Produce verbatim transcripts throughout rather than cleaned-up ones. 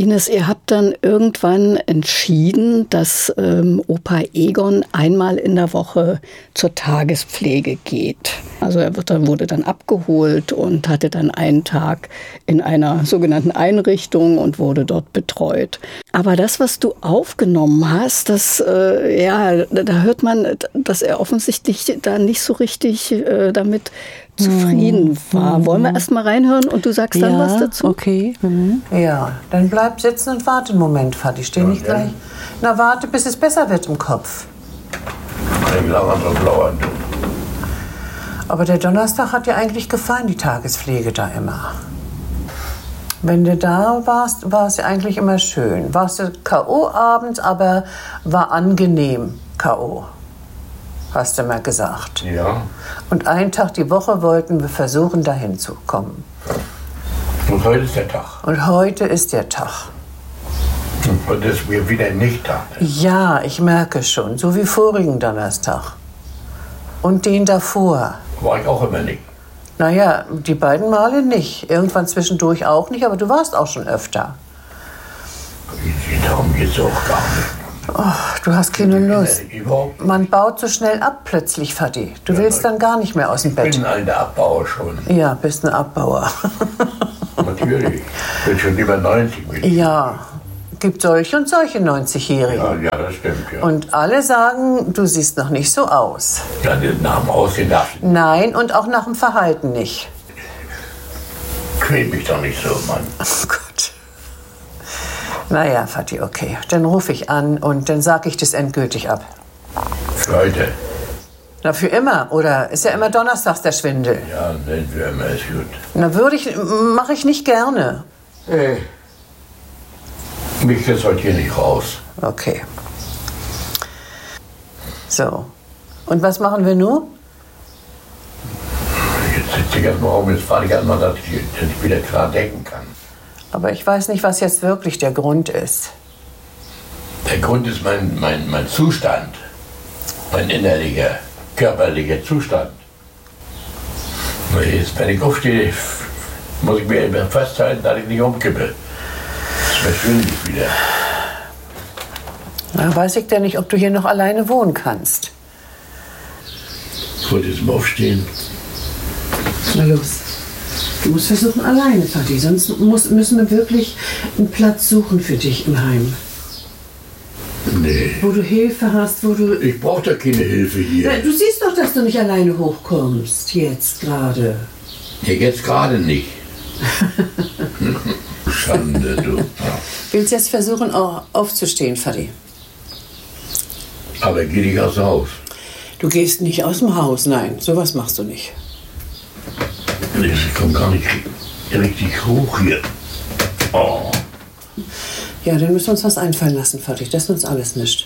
Ines, ihr habt dann irgendwann entschieden, dass ähm, Opa Egon einmal in der Woche zur Tagespflege geht. Also er wird dann, wurde dann abgeholt und hatte dann einen Tag in einer sogenannten Einrichtung und wurde dort betreut. Aber das, was du aufgenommen hast, das, äh, ja, da hört man, dass er offensichtlich da nicht so richtig äh, damit zufrieden war. Mhm. Wollen wir erst mal reinhören und du sagst dann ja, was dazu? Okay. Mhm. Ja, dann bleib sitzen und warte einen Moment, Vati. Steh nicht gleich. Na, warte, bis es besser wird im Kopf. Aber der Donnerstag hat dir eigentlich gefallen, die Tagespflege da immer. Wenn du da warst, war es eigentlich immer schön. Warst du K O abends, aber war angenehm K O. Hast du mal gesagt. Ja. Und einen Tag die Woche wollten wir versuchen, dahin zu kommen. Und heute ist der Tag. Und heute ist der Tag. Und heute ist wieder ein Nicht-Tag. Ja, ich merke schon. So wie vorigen Donnerstag. Und den davor. War ich auch immer nicht. Naja, die beiden Male nicht. Irgendwann zwischendurch auch nicht, aber du warst auch schon öfter. Darum geht es auch gar nicht. Oh, du hast keine Lust. Man baut so schnell ab plötzlich, Vati. Du willst dann gar nicht mehr aus dem Bett. Ich bin ein alter Abbauer schon. Ja, bist ein Abbauer. Natürlich. Ich bin schon über neunzig. Mit. Ja, gibt solche und solche neunzigjährige. Ja, ja, das stimmt, ja. Und alle sagen, du siehst noch nicht so aus. Ja, nach dem Aussehen darf ich. Nein, und auch nach dem Verhalten nicht. Quäl mich doch nicht so, Mann. Oh Gott. Naja, Vati, okay. Dann rufe ich an und dann sage ich das endgültig ab. Für heute? Na, für immer. Oder ist ja immer donnerstags der Schwindel. Ja, nein, für immer ist gut. Na, würde ich, mache ich nicht gerne. Hey. Mich ist heute hier nicht raus. Okay. So. Und was machen wir nun? Jetzt sitze ich erstmal rum, jetzt fahre ich erstmal, dass ich, dass ich wieder klar denken kann. Aber ich weiß nicht, was jetzt wirklich der Grund ist. Der Grund ist mein, mein, mein Zustand. Mein innerlicher, körperlicher Zustand. Jetzt, wenn ich aufstehe, muss ich mir immer festhalten, dass ich nicht umkippe. Das verschwinde ich wieder. Na, weiß ich denn nicht, ob du hier noch alleine wohnen kannst. Vor diesem Aufstehen. Na los. Du musst versuchen, alleine, Vati. Sonst muss, müssen wir wirklich einen Platz suchen für dich im Heim. Nee. Wo du Hilfe hast, wo du... Ich brauche da keine Hilfe hier. Ja, du siehst doch, dass du nicht alleine hochkommst. Jetzt gerade. Ja, jetzt gerade nicht. Schande, du. Willst jetzt versuchen, auch aufzustehen, Vati? Aber geh nicht aus dem Haus. Du gehst nicht aus dem Haus, nein. Sowas machst du nicht. Ich komme gar nicht richtig hoch hier. Oh. Ja, dann müssen wir uns was einfallen lassen, Vati. Das nützt alles nicht.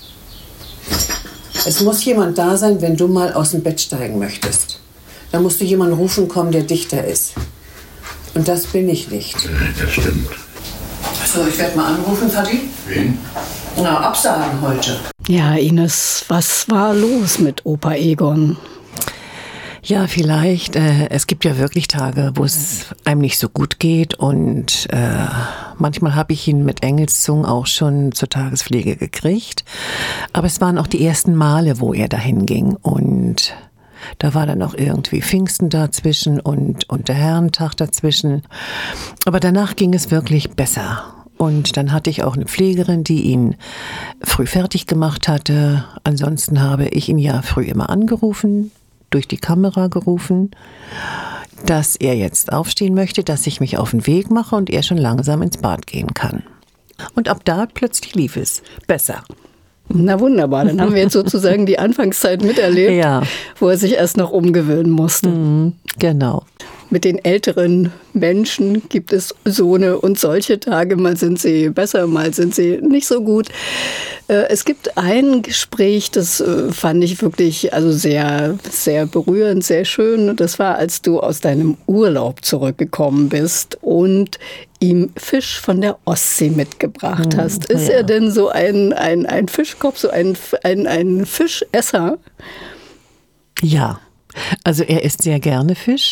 Es muss jemand da sein, wenn du mal aus dem Bett steigen möchtest. Da musst du jemanden rufen kommen, der dichter ist. Und das bin ich nicht. Das stimmt. So, ich werde mal anrufen, Vati. Wen? Na, absagen heute. Ja, Ines, was war los mit Opa Egon? Ja, vielleicht. Äh, es gibt ja wirklich Tage, wo es einem nicht so gut geht und äh, manchmal habe ich ihn mit Engelszungen auch schon zur Tagespflege gekriegt. Aber es waren auch die ersten Male, wo er dahin ging und da war dann auch irgendwie Pfingsten dazwischen und, und der Herrentag dazwischen. Aber danach ging es wirklich besser. Und dann hatte ich auch eine Pflegerin, die ihn früh fertig gemacht hatte. Ansonsten habe ich ihn ja früh immer angerufen, durch die Kamera gerufen, dass er jetzt aufstehen möchte, dass ich mich auf den Weg mache und er schon langsam ins Bad gehen kann. Und ab da plötzlich lief es besser. Na wunderbar, dann haben wir jetzt sozusagen die Anfangszeit miterlebt, ja. wo er sich erst noch umgewöhnen musste. Mhm, genau. Mit den älteren Menschen gibt es so eine und solche Tage. Mal sind sie besser, mal sind sie nicht so gut. Es gibt ein Gespräch, das fand ich wirklich also sehr, sehr berührend, sehr schön. Das war, als du aus deinem Urlaub zurückgekommen bist und ihm Fisch von der Ostsee mitgebracht hast. Ist ja. er denn so ein, ein, ein Fischkopf, so ein, ein, ein Fischesser? Ja, also er isst sehr gerne Fisch.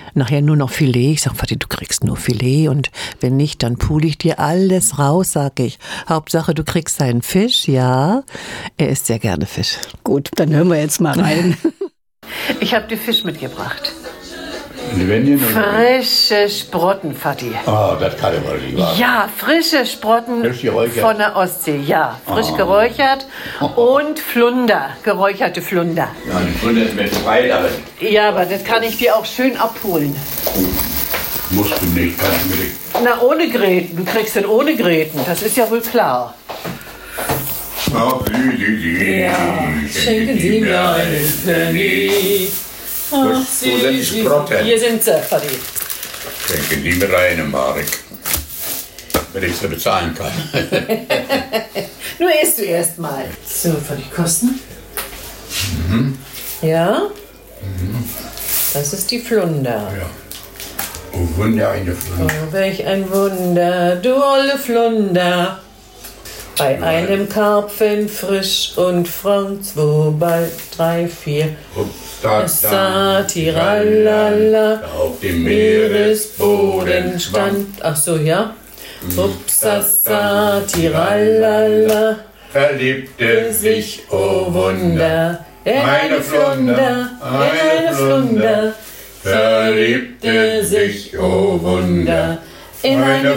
nachher nur noch Filet. Ich sag, Vati, du kriegst nur Filet und wenn nicht, dann pule ich dir alles raus, sag ich. Hauptsache, du kriegst deinen Fisch, ja. Er isst sehr gerne Fisch. Gut, dann hören wir jetzt mal rein. Ich habe dir Fisch mitgebracht. Lebendigen oder? Frische Sprotten, Vati. Oh, das kann ich mal lieber. Ja, frische Sprotten Frisch geräuchert. von der Ostsee. Ja, frisch Oh. geräuchert und Flunder, geräucherte Flunder. Ja, die Funde ist mir zu weit, aber Ja, aber das kann ich dir auch schön abholen. musst du nicht. Kannst du mir nicht. Na, ohne Gräten. Du kriegst den ohne Gräten. Das ist ja wohl klar. Ach, sie, sie, sie. Ja, schenken Sie mir einen Penny. Wo, wo sind die Sprotten? Hier sind sie, Vati. Schenken die mir eine Mark. Wenn ich sie bezahlen kann. Nur isst du erst mal. So, Vati, kosten. Mhm. Ja? Das ist die Flunder. Ja. Oh, Wunder, eine Funde. Oh, welch ein Wunder, du olle Flunder. Bei einem Karpfen frisch und frank, zwei, bald drei, vier. Upsa, Tiralala, auf dem Meeresboden stand. Ach so, ja. Upsasa, tiralala, verliebte sich, oh Wunder. In eine Flunder, in eine Flunder, verliebte sich, oh Wunder. In eine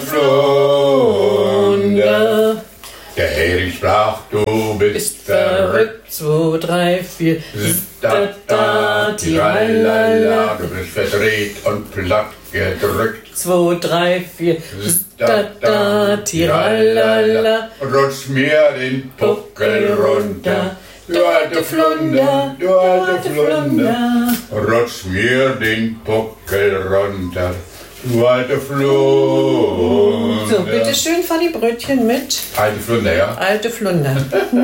Flunder. Der Erich sprach, du bist Ist verrückt, zwei, drei, vier. Da, da, tiralala, du bist verdreht und platt gedrückt. Zwei, drei, vier. Da, da, tiralala. Rutsch mir den Puckel runter. Du alte Flunder, du alte Flunder. Rutsch mir den Puckel runter. Du alte Flunder. So, bitteschön, fahr die Brötchen mit. Alte Flunder, ja? Alte Flunder.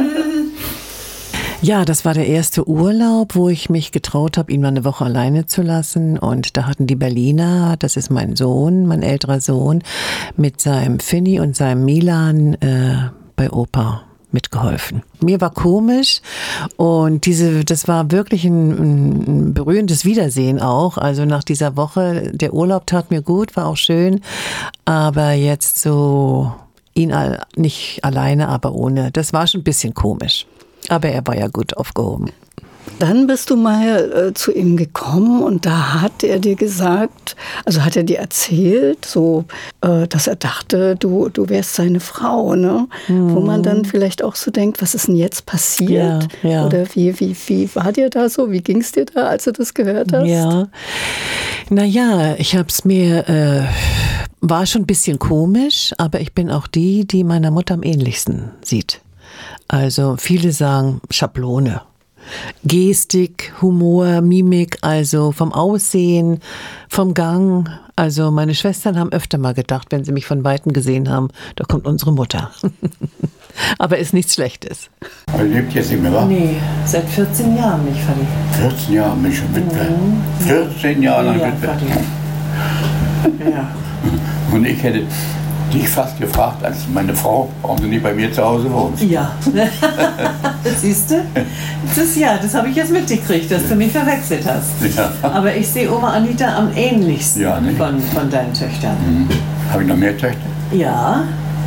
Ja, das war der erste Urlaub, wo ich mich getraut habe, ihn mal eine Woche alleine zu lassen. Und da hatten die Berliner, das ist mein Sohn, mein älterer Sohn, mit seinem Finny und seinem Milan äh, bei Opa mitgeholfen. Mir war komisch und diese, das war wirklich ein, ein berührendes Wiedersehen auch. Also nach dieser Woche, der Urlaub tat mir gut, war auch schön, aber jetzt so ihn all, nicht alleine, aber ohne, das war schon ein bisschen komisch. Aber er war ja gut aufgehoben. Dann bist du mal äh, zu ihm gekommen und da hat er dir gesagt, also hat er dir erzählt, so, äh, dass er dachte, du, du wärst seine Frau, ne? Mhm. Wo man dann vielleicht auch so denkt, was ist denn jetzt passiert? Ja, ja. Oder wie, wie, wie war dir da so? Wie ging es dir da, als du das gehört hast? Ja, naja, ich habe es mir, äh, war schon ein bisschen komisch, aber ich bin auch die, die meiner Mutter am ähnlichsten sieht. Also viele sagen Schablone. Gestik, Humor, Mimik, also vom Aussehen, vom Gang. Also meine Schwestern haben öfter mal gedacht, wenn sie mich von Weitem gesehen haben, da kommt unsere Mutter. Aber ist nichts Schlechtes. Er lebt jetzt nicht mehr, wa? Nee, seit vierzehn Jahren nicht verliebt. vierzehn Jahre bin ich schon Witwe. vierzehn Jahre lang Ja, Witwe. verliebt. Ja. Und ich hätte dich fast gefragt, als meine Frau, warum du nicht bei mir zu Hause wohnst. Ja. Siehst du? Das ist, ja, das habe ich jetzt mitgekriegt, dass du mich verwechselt hast. Ja. Aber ich sehe Oma Anita am ähnlichsten Ja, ne? von, von deinen Töchtern. Mhm. Habe ich noch mehr Töchter? Ja,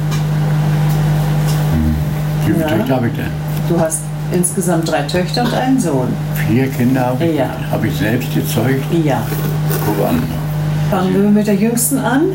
Wie viele Ja. Töchter habe ich denn? du hast insgesamt drei Töchter und einen Sohn. Vier Kinder habe ich, Ja. habe ich selbst gezeugt. Ja. Guck an. Fangen wir mit der Jüngsten an.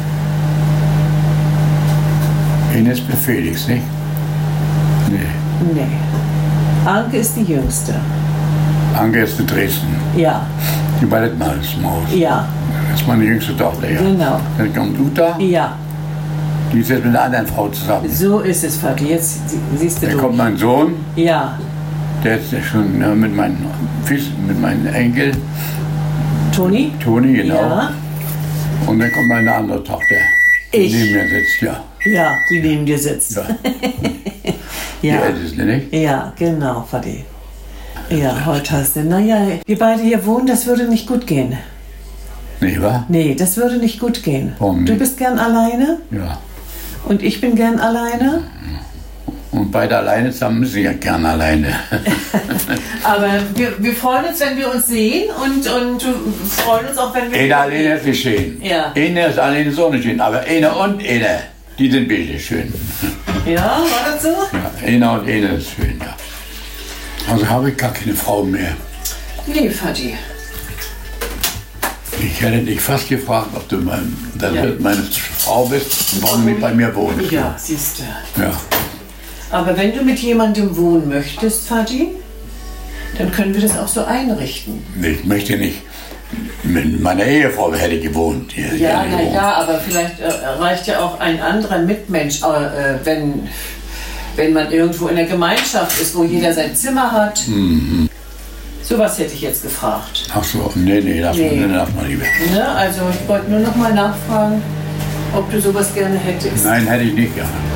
Ines bei Felix, nicht? Nee. Nee. Anke ist die Jüngste. Anke ist in Dresden. Ja, Die Ballettmaus. ja, Das ist meine jüngste Tochter, ja. genau. Dann kommt Uta, Ja, die ist jetzt mit einer anderen Frau zusammen. so ist es, Vati. Jetzt sie- siehst du Dann du. kommt mein Sohn, Ja, der ist ja schon äh, mit meinem mit meinem Enkel, Toni? Toni, genau. Ja, Und dann kommt meine andere Tochter, die Ich. neben mir sitzt, ja. ja, die neben dir sitzt. ja. Die Ja, Älteste, nicht? ja, genau, Vati. Ja, heute hast du. Naja, wir beide hier wohnen, das würde nicht gut gehen. Nee, wa? Nee, das würde nicht gut gehen. Warum Du nicht? bist gern alleine Ja. und ich bin gern alleine. Und beide alleine zusammen müssen ja gerne alleine. Aber wir, wir freuen uns, wenn wir uns sehen und, und freuen uns auch, wenn wir... Einer alleine ist nicht schön. Ja. Einer ist alleine so nicht schön, aber einer und einer, die sind wirklich schön. Ja, war das so? Ja, einer und einer ist schön, ja. Also habe ich gar keine Frau mehr. Nee, Vati. Ich hätte dich fast gefragt, ob du mein, das Ja. meine Frau bist und warum du nicht bei mir wohnst. Ja, siehst du. Ja. Aber wenn du mit jemandem wohnen möchtest, Vati, dann können wir das auch so einrichten. Ich möchte nicht. Mit meiner Ehefrau hätte ich gewohnt. Hier, Ja, hier na gewohnt. ja, aber vielleicht äh, reicht ja auch ein anderer Mitmensch, äh, wenn, wenn man irgendwo in der Gemeinschaft ist, wo jeder sein Zimmer hat. Mhm. Sowas hätte ich jetzt gefragt. Ach so, nee, nee, lass Nee. mal, lass mal lieber. Ne? Also ich wollte nur noch mal nachfragen, ob du sowas gerne hättest. Nein, hätte ich nicht gerne.